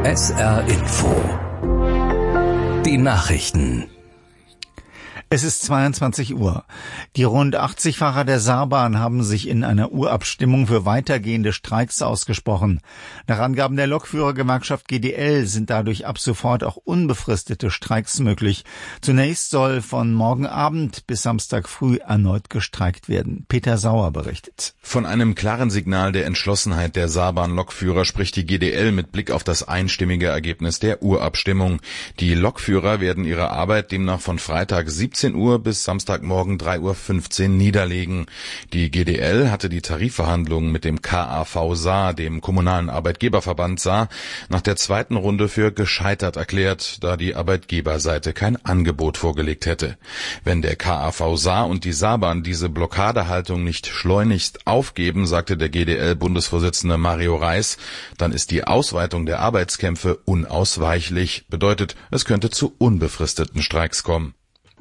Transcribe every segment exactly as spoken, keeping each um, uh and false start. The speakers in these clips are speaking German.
S R Info. Die Nachrichten. Es ist zweiundzwanzig Uhr. Die rund achtzig Fahrer der Saarbahn haben sich in einer Urabstimmung für weitergehende Streiks ausgesprochen. Nach Angaben der Lokführergewerkschaft G D L sind dadurch ab sofort auch unbefristete Streiks möglich. Zunächst soll von morgen Abend bis Samstag früh erneut gestreikt werden. Peter Sauer berichtet. Von einem klaren Signal der Entschlossenheit der Saarbahn-Lokführer spricht die G D L mit Blick auf das einstimmige Ergebnis der Urabstimmung. Die Lokführer werden ihre Arbeit demnach von Freitag siebzehn Uhr bis Samstagmorgen drei Uhr fünfzehn niederlegen. Die G D L hatte die Tarifverhandlungen mit dem K A V Saar, dem kommunalen Arbeitgeberverband Saar, nach der zweiten Runde für gescheitert erklärt, da die Arbeitgeberseite kein Angebot vorgelegt hätte. Wenn der K A V Saar und die Saarbahn diese Blockadehaltung nicht schleunigst aufgeben, sagte der G D L-Bundesvorsitzende Mario Reis, dann ist die Ausweitung der Arbeitskämpfe unausweichlich. Bedeutet, es könnte zu unbefristeten Streiks kommen.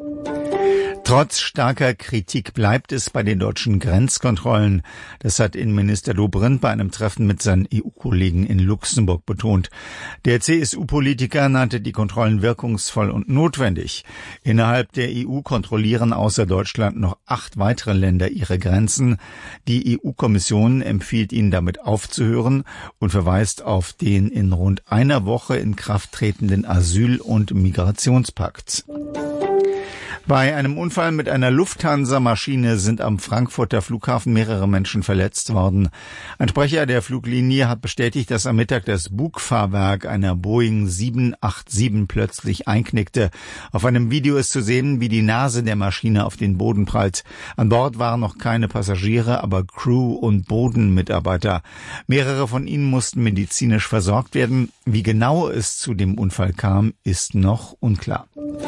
Trotz starker Kritik bleibt es bei den deutschen Grenzkontrollen. Das hat Innenminister Dobrindt bei einem Treffen mit seinen E U-Kollegen in Luxemburg betont. Der C S U-Politiker nannte die Kontrollen wirkungsvoll und notwendig. Innerhalb der E U kontrollieren außer Deutschland noch acht weitere Länder ihre Grenzen. Die E U-Kommission empfiehlt ihnen damit aufzuhören und verweist auf den in rund einer Woche in Kraft tretenden Asyl- und Migrationspakt. Bei einem Unfall mit einer Lufthansa-Maschine sind am Frankfurter Flughafen mehrere Menschen verletzt worden. Ein Sprecher der Fluglinie hat bestätigt, dass am Mittag das Bugfahrwerk einer Boeing sieben acht sieben plötzlich einknickte. Auf einem Video ist zu sehen, wie die Nase der Maschine auf den Boden prallt. An Bord waren noch keine Passagiere, aber Crew und Bodenmitarbeiter. Mehrere von ihnen mussten medizinisch versorgt werden. Wie genau es zu dem Unfall kam, ist noch unklar.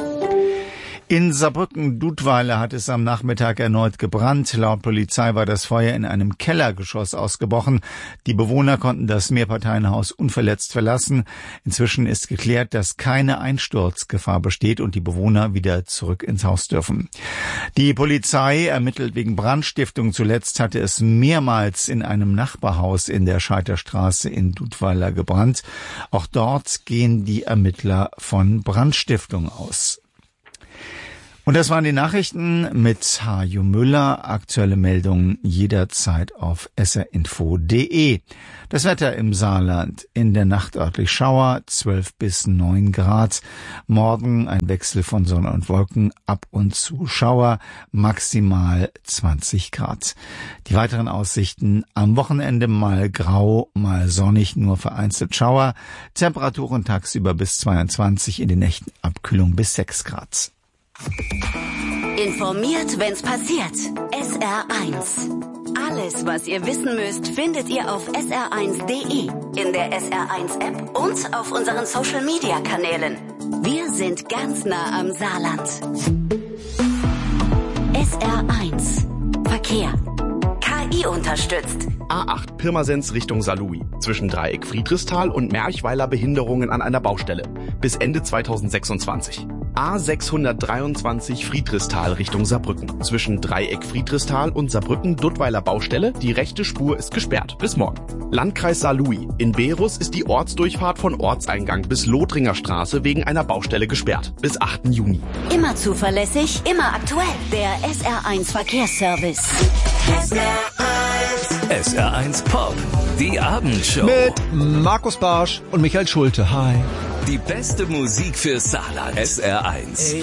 In Saarbrücken-Dudweiler hat es am Nachmittag erneut gebrannt. Laut Polizei war das Feuer in einem Kellergeschoss ausgebrochen. Die Bewohner konnten das Mehrparteienhaus unverletzt verlassen. Inzwischen ist geklärt, dass keine Einsturzgefahr besteht und die Bewohner wieder zurück ins Haus dürfen. Die Polizei ermittelt wegen Brandstiftung. Zuletzt hatte es mehrmals in einem Nachbarhaus in der Scheiterstraße in Dudweiler gebrannt. Auch dort gehen die Ermittler von Brandstiftung aus. Und das waren die Nachrichten mit Hajo Müller. Aktuelle Meldungen jederzeit auf s r info punkt d e. Das Wetter im Saarland: in der Nacht örtlich Schauer, zwölf bis neun Grad. Morgen ein Wechsel von Sonne und Wolken, ab und zu Schauer, maximal zwanzig Grad. Die weiteren Aussichten: am Wochenende mal grau, mal sonnig, nur vereinzelt Schauer. Temperaturen tagsüber bis zweiundzwanzig, in den Nächten Abkühlung bis sechs Grad. Informiert, wenn's passiert. S R eins. Alles, was ihr wissen müsst, findet ihr auf s r eins punkt d e, in der S R eins App und auf unseren Social-Media-Kanälen. Wir sind ganz nah am Saarland. S R eins. Verkehr. K I unterstützt. A acht Pirmasens Richtung Saarlouis. Zwischen Dreieck Friedrichsthal und Merchweiler Behinderungen an einer Baustelle. Bis Ende zweitausendsechsundzwanzig. A sechshundertdreiundzwanzig Friedrichsthal Richtung Saarbrücken. Zwischen Dreieck Friedrichsthal und Saarbrücken Duttweiler Baustelle. Die rechte Spur ist gesperrt. Bis morgen. Landkreis Saarlouis. In Berus ist die Ortsdurchfahrt von Ortseingang bis Lothringer Straße wegen einer Baustelle gesperrt. Bis achten Juni. Immer zuverlässig, immer aktuell. Der S R eins Verkehrsservice. S R eins. S R eins Pop. Die Abendshow. Mit Markus Barsch und Michael Schulte. Hi. Die beste Musik für Saarland. S R eins.